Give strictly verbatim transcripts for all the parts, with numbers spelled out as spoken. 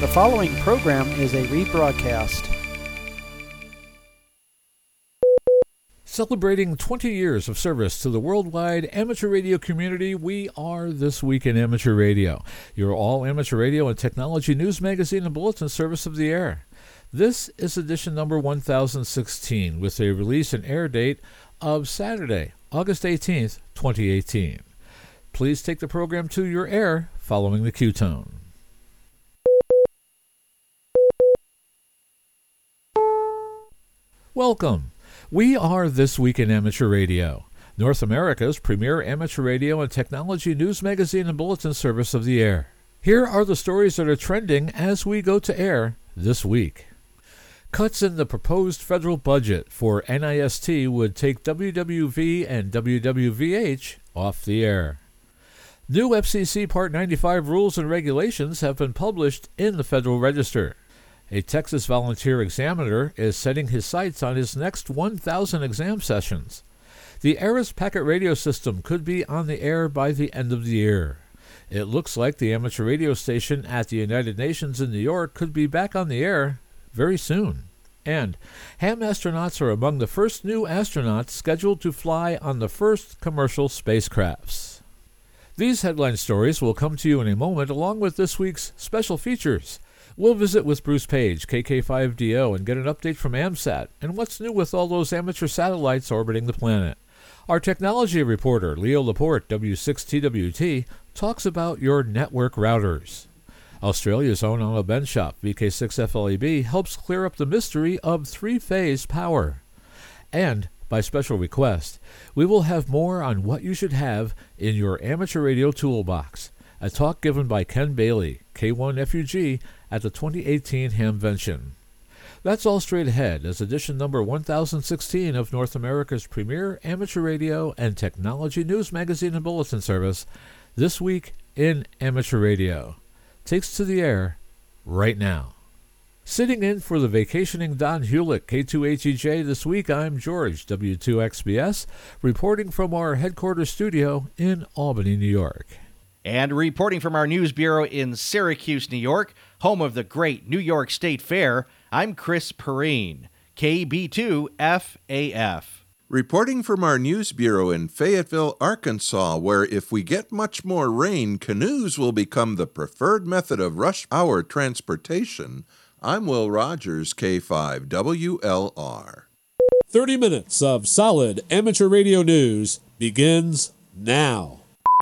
The following program is a rebroadcast. Celebrating twenty years of service to the worldwide amateur radio community, we are This Week in Amateur Radio, your all-amateur radio and technology news magazine and bulletin service of the air. This is edition number one thousand sixteen, with a release and air date of Saturday, August eighteenth, twenty eighteen. Please take the program to your air following the Q-tone. Welcome. We are This Week in Amateur Radio, North America's premier amateur radio and technology news magazine and bulletin service of the air. Here are the stories that are trending as we go to air this week. Cuts in the proposed federal budget for N I S T would take W W V and W W V H off the air. New F C C Part ninety-five rules and regulations have been published in the Federal Register. A Texas volunteer examiner is setting his sights on his next one thousand exam sessions. The ARIS packet radio system could be on the air by the end of the year. It looks like the amateur radio station at the United Nations in New York could be back on the air very soon. And ham astronauts are among the first new astronauts scheduled to fly on the first commercial spacecrafts. These headline stories will come to you in a moment, along with this week's special features. We'll visit with Bruce Page, K K five D O, and get an update from AMSAT and what's new with all those amateur satellites orbiting the planet. Our technology reporter, Leo Laporte, W six T W T, talks about your network routers. Australia's own Anna Benshop, V K six F L E B, helps clear up the mystery of three-phase power. And, by special request, we will have more on what you should have in your amateur radio toolbox. A talk given by Ken Bailey, K one F U G, at the twenty eighteen Hamvention. That's all straight ahead as edition number one thousand sixteen of North America's premier amateur radio and technology news magazine and bulletin service, This Week in Amateur Radio, takes to the air right now. Sitting in for the vacationing Don Hewlett, K two H E J this week, I'm George, W two X B S, reporting from our headquarters studio in Albany, New York. And reporting from our news bureau in Syracuse, New York, home of the great New York State Fair, I'm Chris Perrine, K B two F A F. Reporting from our news bureau in Fayetteville, Arkansas, where if we get much more rain, canoes will become the preferred method of rush hour transportation, I'm Will Rogers, K five W L R. thirty minutes of solid amateur radio news begins now.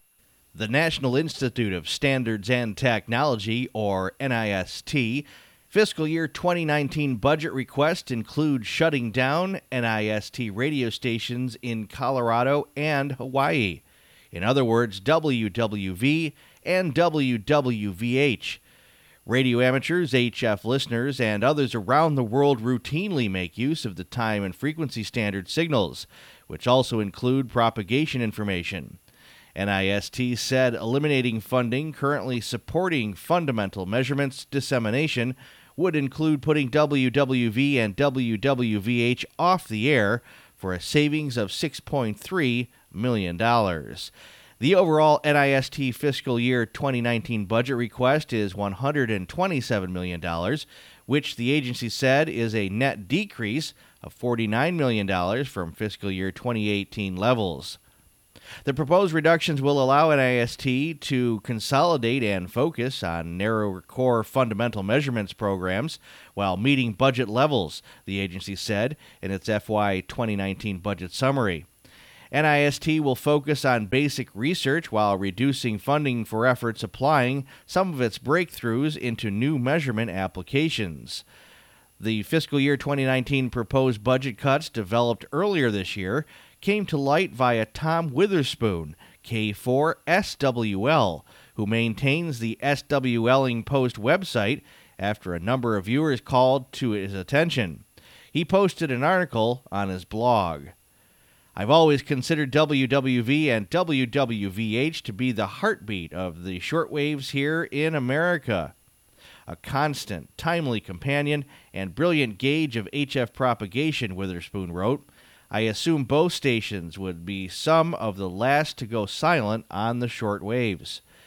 The National Institute of Standards and Technology, or N I S T, fiscal year twenty nineteen budget request includes shutting down N I S T radio stations in Colorado and Hawaii. In other words, W W V and W W V H. Radio amateurs, H F listeners, and others around the world routinely make use of the time and frequency standard signals, which also include propagation information. N I S T said eliminating funding currently supporting fundamental measurements dissemination would include putting W W V and W W V H off the air for a savings of six point three million dollars. The overall N I S T fiscal year twenty nineteen budget request is one hundred twenty-seven million dollars, which the agency said is a net decrease of forty-nine million dollars from fiscal year twenty eighteen levels. The proposed reductions will allow N I S T to consolidate and focus on narrower core fundamental measurements programs while meeting budget levels, the agency said in its F Y twenty nineteen budget summary. N I S T will focus on basic research while reducing funding for efforts applying some of its breakthroughs into new measurement applications. The fiscal year twenty nineteen proposed budget cuts developed earlier this year came to light via Tom Witherspoon, K four S W L, who maintains the SWLing Post website after a number of viewers called to his attention. He posted an article on his blog. I've always considered W W V and W W V H to be the heartbeat of the shortwaves here in America. A constant, timely companion and brilliant gauge of H F propagation, Witherspoon wrote. I assume both stations would be some of the last to go silent on the short waves.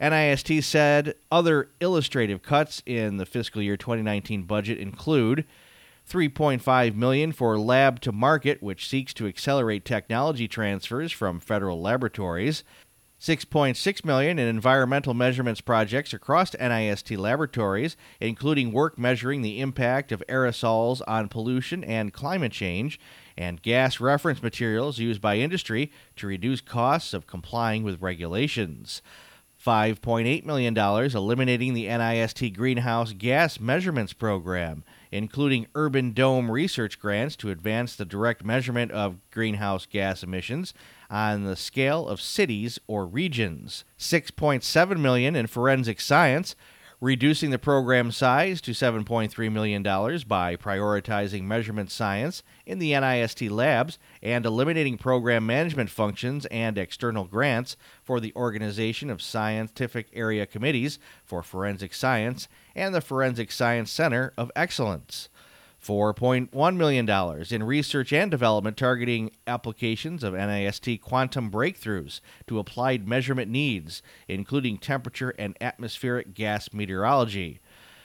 N I S T said other illustrative cuts in the fiscal year twenty nineteen budget include three point five million dollars for Lab to Market, which seeks to accelerate technology transfers from federal laboratories, six point six million dollars in environmental measurements projects across N I S T laboratories, including work measuring the impact of aerosols on pollution and climate change, and gas reference materials used by industry to reduce costs of complying with regulations. five point eight million dollars eliminating the N I S T greenhouse gas measurements program, including Urban Dome research grants to advance the direct measurement of greenhouse gas emissions on the scale of cities or regions. six point seven million dollars in forensic science, reducing the program size to seven point three million dollars by prioritizing measurement science in the N I S T labs and eliminating program management functions and external grants for the organization of scientific area committees for forensic science and the Forensic Science Center of Excellence. four point one million dollars in research and development targeting applications of N I S T quantum breakthroughs to applied measurement needs, including temperature and atmospheric gas meteorology.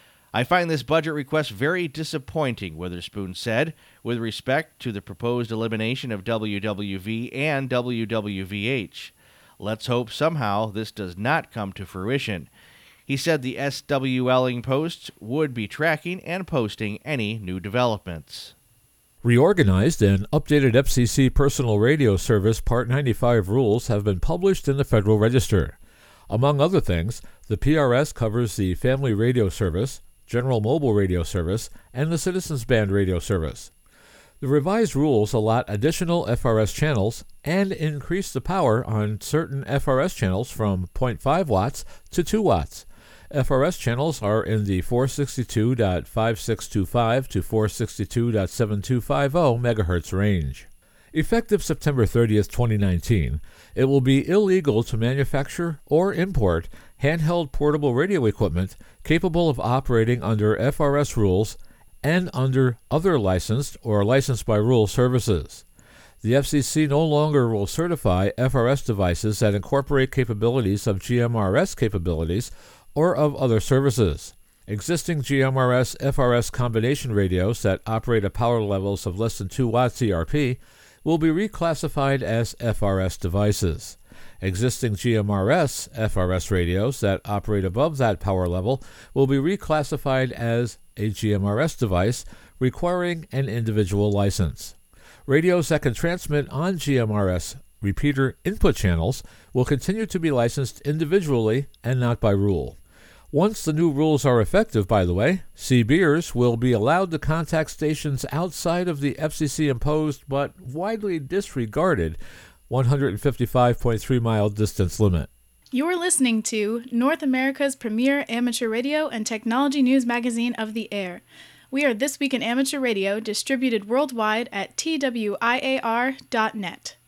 I find this budget request very disappointing, Witherspoon said, with respect to the proposed elimination of W W V and W W V H. Let's hope somehow this does not come to fruition. He said the SWLing Post would be tracking and posting any new developments. Reorganized and updated F C C Personal Radio Service Part ninety-five rules have been published in the Federal Register. Among other things, the P R S covers the Family Radio Service, General Mobile Radio Service, and the Citizens Band Radio Service. The revised rules allot additional F R S channels and increase the power on certain F R S channels from zero point five watts to two watts. F R S channels are in the four sixty-two point five six two five to four sixty-two point seven two five zero megahertz range. Effective September thirtieth, twenty nineteen, it will be illegal to manufacture or import handheld portable radio equipment capable of operating under F R S rules and under other licensed or licensed by rule services. The F C C no longer will certify F R S devices that incorporate capabilities of G M R S capabilities or of other services. Existing G M R S F R S combination radios that operate at power levels of less than two watts E R P will be reclassified as F R S devices. Existing G M R S F R S radios that operate above that power level will be reclassified as a G M R S device, requiring an individual license. Radios that can transmit on G M R S repeater input channels will continue to be licensed individually and not by rule. Once the new rules are effective, by the way, C B ers will be allowed to contact stations outside of the F C C-imposed but widely disregarded one hundred fifty-five point three mile distance limit. You're listening to North America's premier amateur radio and technology news magazine of the air. We are This Week in Amateur Radio, distributed worldwide at T W I A R dot net.